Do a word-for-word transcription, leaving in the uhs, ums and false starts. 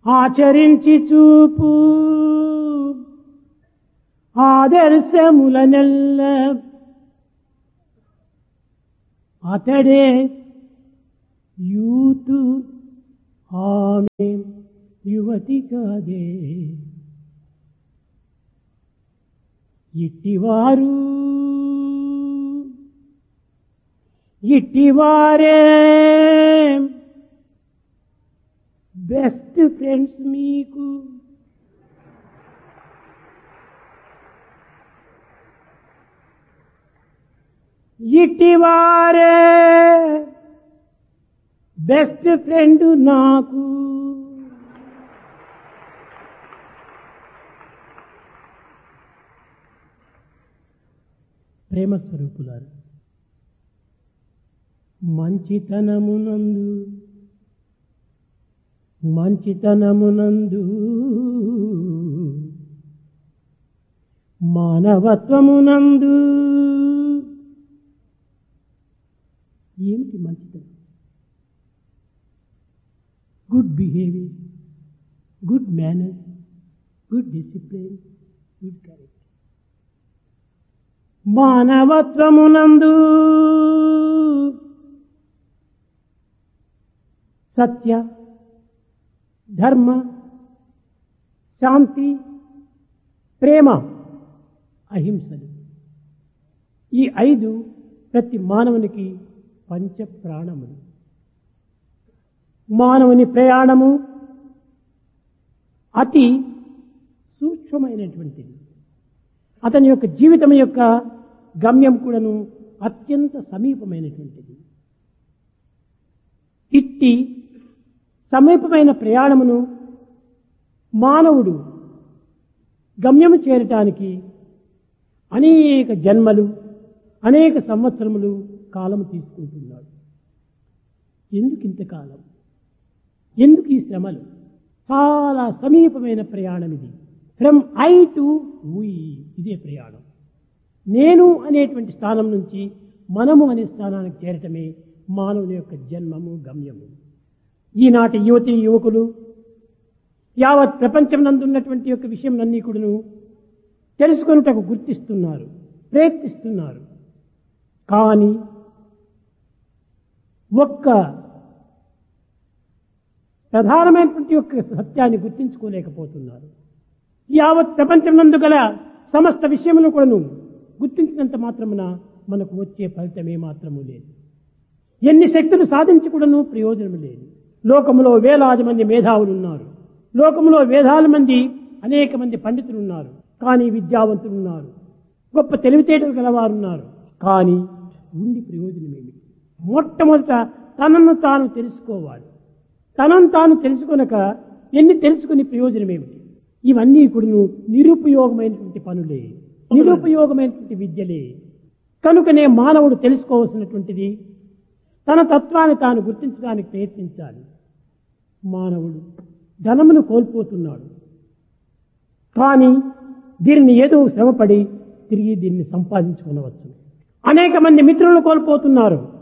ఆచరించి చూపు ఆదర్శముల నెల్ల అతడే యూతు ఆమె యువతి కాదే. ఇట్టివారు ఇట్టివారే బెస్ట్ ఫ్రెండ్స్ మీకు. ఇట్టివారే బెస్ట్ ఫ్రెండ్ నాకు. ప్రేమ స్వరూపులారు, మంచితనమునందు మంచితనమునందు మానవత్వమునందు ఏమిటి మంచితనం? Good behaviour, good manners, good discipline, good character. మానవత్వమునందు సత్య, ధర్మ, శాంతి, ప్రేమ, అహింసలు, ఈ ఐదు ప్రతి మానవునికి పంచ ప్రాణములు. మానవుని ప్రయాణము అతి సూక్ష్మమైనటువంటిది. అతని యొక్క జీవితం యొక్క గమ్యం కూడాను అత్యంత సమీపమైనటువంటిది. ఇట్టి సమీపమైన ప్రయాణమును మానవుడు గమ్యము చేరటానికి అనేక జన్మలు, అనేక సంవత్సరములు కాలము తీసుకుంటున్నాడు. ఎందుకు ఇంతకాలం? ఎందుకు ఈ శ్రమలు? చాలా సమీపమైన ప్రయాణం ఇది. ఫ్రమ్ ఐ టు వీ, ఇదే ప్రయాణం. నేను అనేటువంటి స్థానం నుంచి మనము అనే స్థానానికి చేరటమే మానవుని యొక్క జన్మము, గమ్యము. ఈనాటి యువతి యువకులు యావత్ ప్రపంచం నందున్నటువంటి యొక్క విషయం అన్నీ కూడాను తెలుసుకొనుటకు గుర్తిస్తున్నారు, ప్రయత్నిస్తున్నారు. కానీ ఒక్క ప్రధానమైనటువంటి యొక్క సత్యాన్ని గుర్తించుకోలేకపోతున్నారు. యావత్ ప్రపంచం నందు గల సమస్త విషయములను కూడాను గుర్తించినంత మాత్రమున మనకు వచ్చే ఫలితమే మాత్రము లేదు. ఎన్ని శక్తులు సాధించి కూడాను ప్రయోజనం లేదు. లోకములో వేలాది మంది మేధావులు ఉన్నారు. లోకములో వేలాది మంది అనేక మంది పండితులు ఉన్నారు. కానీ విద్యావంతులు ఉన్నారు, గొప్ప తెలివితేటలు గలవారు ఉన్నారు. కానీ ఉండి ప్రయోజనం ఏమిటి? మొట్టమొదట తనను తాను తెలుసుకోవాలి. తనను తాను తెలుసుకొనక ఎన్ని తెలుసుకుని ప్రయోజనం ఏమిటి? ఇవన్నీ కూడా నిరుపయోగమైనటువంటి పనులే, నిరుపయోగమైనటువంటి విద్యలే. కనుకనే మానవుడు తెలుసుకోవాల్సినటువంటిది తన తత్వాన్ని తాను గుర్తించడానికి ప్రయత్నించాలి. మానవుడు ధనమును కోల్పోతున్నాడు, కానీ దీనిని ఏదో శ్రమపడి తిరిగి దీన్ని సంపాదించుకునవచ్చు. అనేక మంది మిత్రులను కోల్పోతున్నారు,